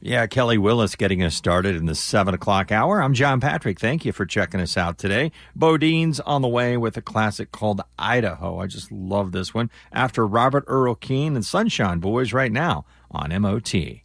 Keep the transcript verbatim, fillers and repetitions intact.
Yeah, Kelly Willis getting us started in the seven o'clock hour. I'm John Patrick. Thank you for checking us out today. Bodine's on the way with a classic called Idaho. I just love this one. After Robert Earl Keen and Sunshine Boys right now on M O T.